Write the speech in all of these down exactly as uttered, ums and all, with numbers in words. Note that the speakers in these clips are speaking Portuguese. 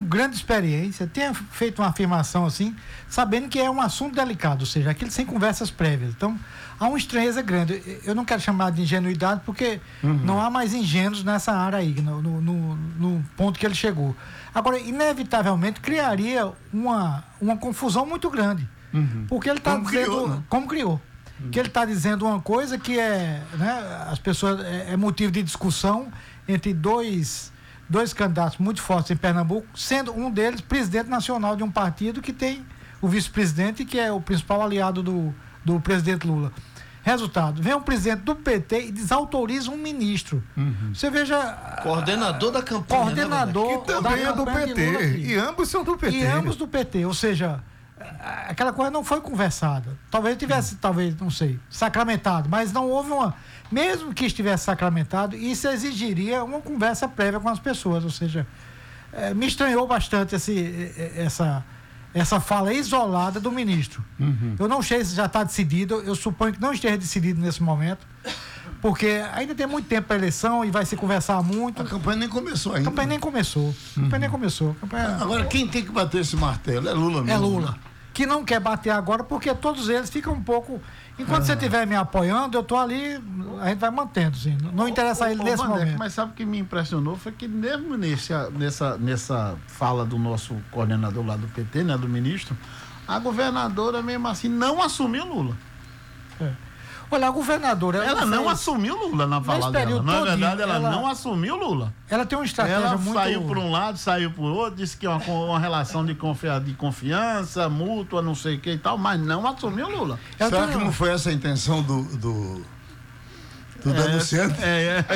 grande experiência, tenha feito uma afirmação assim, sabendo que é um assunto delicado, ou seja, aquilo sem conversas prévias. Então, há uma estranheza grande. Eu não quero chamar de ingenuidade, porque uhum. não há mais ingênuos nessa área aí, no, no, no, no ponto que ele chegou. Agora, inevitavelmente, criaria uma, uma confusão muito grande. Uhum. Porque ele está dizendo... Criou, né? Como criou. Uhum. Que ele está dizendo uma coisa que é... Né, as pessoas... É, é motivo de discussão entre dois... dois candidatos muito fortes em Pernambuco, sendo um deles presidente nacional de um partido que tem o vice-presidente, que é o principal aliado do, do presidente Lula. Resultado, vem um presidente do P T e desautoriza um ministro. Uhum. Você veja... Coordenador da campanha. Coordenador né, que também é do P T. E ambos são do P T. E ambos do P T, ou seja... aquela coisa não foi conversada. Talvez tivesse, hum. talvez, não sei, sacramentado, mas não houve uma... Mesmo que estivesse sacramentado, isso exigiria uma conversa prévia com as pessoas, ou seja, é, me estranhou bastante esse, essa, essa fala isolada do ministro. Uhum. Eu não sei se já está decidido, eu suponho que não esteja decidido nesse momento, porque ainda tem muito tempo para a eleição e vai se conversar muito. A campanha nem começou ainda. A campanha nem começou. Uhum. A campanha nem começou. Campanha... Agora, quem tem que bater esse martelo é Lula mesmo. É Lula. Que não quer bater agora, porque todos eles ficam um pouco... Enquanto ah. você estiver me apoiando, eu estou ali, a gente vai mantendo, assim. Não interessa a ele nesse Vandeco, momento. Mas sabe o que me impressionou? Foi que mesmo nesse, nessa, nessa fala do nosso coordenador lá do P T, né, do ministro, a governadora mesmo assim não assumiu Lula. É. Olha, a governadora... Ela, ela não fez... assumiu Lula na fala dela. Na verdade, ela, ela não assumiu Lula. Ela tem uma estratégia ela muito... Ela saiu por um lado, saiu por outro, disse que é uma, uma relação de, confia, de confiança, mútua, não sei o que e tal, mas não assumiu Lula. Ela Será tem... que não foi essa a intenção do... do... do denunciante? É, é,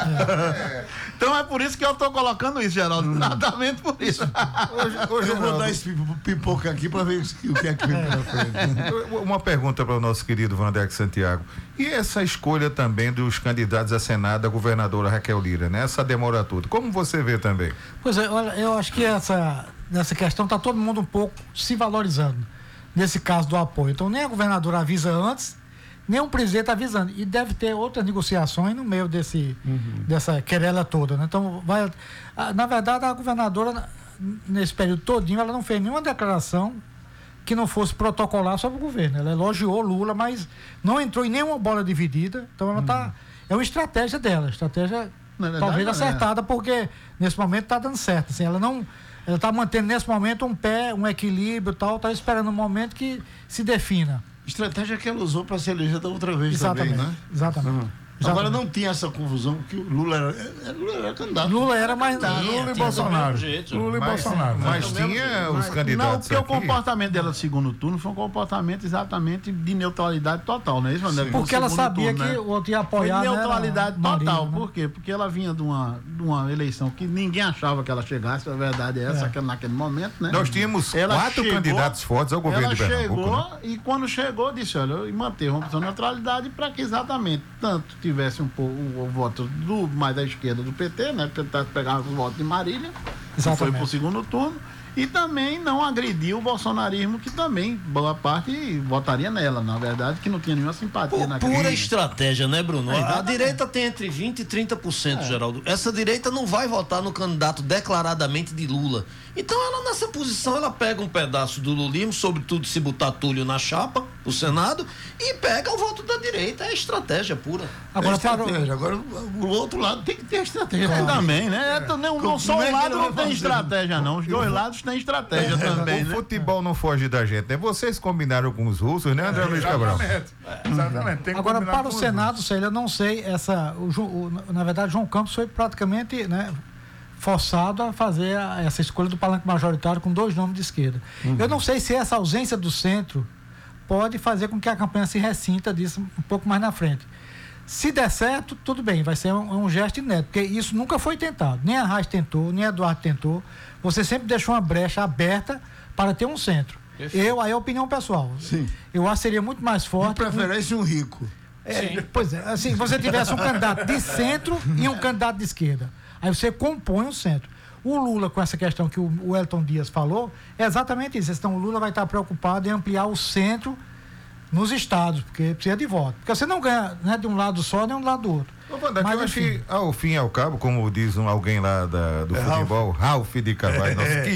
é. Então é por isso que eu estou colocando isso, Geraldo. Exatamente por isso. Hoje, hoje eu vou dar esse pipoca aqui para ver o que é que vem pela frente. Uma pergunta para o nosso querido Vandeco Santiago. E essa escolha também dos candidatos a Senado, da governadora Raquel Lira, né? Essa demora toda. Como você vê também? Pois é, olha, eu acho que essa, nessa questão está todo mundo um pouco se valorizando nesse caso do apoio. Então nem a governadora avisa antes, nem o presidente avisando. E deve ter outras negociações no meio desse, uhum. dessa querela toda, né? Então, vai, a, na verdade, a governadora, nesse período todinho, ela não fez nenhuma declaração que não fosse protocolar sobre o governo. Ela elogiou Lula, mas não entrou em nenhuma bola dividida. Então, ela está... Uhum. É uma estratégia dela. Estratégia, verdade, talvez, acertada, é. porque nesse momento está dando certo. Assim, ela não... Ela está mantendo, nesse momento, um pé, um equilíbrio e tal. Está esperando um momento que se defina. Estratégia que ela usou para se eleger da outra vez. Exatamente, também, né? Exatamente. Uhum. Agora não tinha essa confusão que o Lula era, Lula era candidato. Lula era mais tinha, Lula tinha, e Bolsonaro. Jeito, Lula e mas, Bolsonaro. Mas, mas tinha os candidatos. Não, porque aqui. O comportamento dela no segundo turno foi um comportamento exatamente de neutralidade total, não é isso, Vandeco? Porque ela sabia turno, que o outro ia apoiar. Foi neutralidade né, total. Maria, Por quê? Porque ela vinha de uma, de uma eleição que ninguém achava que ela chegasse, a verdade é essa, é. Que naquele momento, né? Nós tínhamos ela quatro chegou, candidatos fortes ao governo ela de Pernambuco. Chegou, né? E quando chegou, disse: olha, eu manterrompo a neutralidade para que exatamente tanto tivesse um pouco o voto do, mais da esquerda do P T, né? Tentar pegar os votos de Marília, que foi pro segundo turno, e também não agrediu o bolsonarismo, que também boa parte votaria nela, na verdade, que não tinha nenhuma simpatia naquele Pura estratégia, né, Bruno? É, a direita tem entre vinte e trinta por cento, é. Geraldo. Essa direita não vai votar no candidato declaradamente de Lula. Então ela, nessa posição, ela pega um pedaço do lulismo, sobretudo se botar Túlio na chapa, o Senado, e pega o voto da direita. É estratégia pura. Agora, é estratégia. Agora o outro lado tem que ter estratégia. Claro. Também, né? É. Não, não, só um lado não tem estratégia, não. Os dois lados têm estratégia é. também, o né? O futebol não foge da gente, né? Vocês combinaram com os russos, né, André é, Luiz Cabral? Exatamente. É. Exatamente. Tem que Agora, para o Senado, os eu não sei, essa, o, o, na verdade, João Campos foi praticamente, né, forçado a fazer a, essa escolha do palanque majoritário com dois nomes de esquerda. Uhum. Eu não sei se essa ausência do centro pode fazer com que a campanha se ressinta disso um pouco mais na frente. Se der certo, tudo bem, vai ser um, um gesto inédito, porque isso nunca foi tentado. Nem a Reis tentou, nem a Eduardo tentou. Você sempre deixou uma brecha aberta para ter um centro. Perfeito. Eu, aí é opinião pessoal. Sim. Eu acho que seria muito mais forte. De preferência um rico. É, pois é, assim, você tivesse um candidato de centro e um candidato de esquerda. Aí você compõe o centro. O Lula, com essa questão que o, o Elton Dias falou, é exatamente isso. Então, o Lula vai estar preocupado em ampliar o centro nos estados, porque precisa de voto. Porque você não ganha, né, de um lado só, nem do lado do outro. Ô, Vandeco, eu acho que, ao fim e ao cabo, como diz um, alguém lá da, do é futebol, Ralf, Ralf de Carvalho, nosso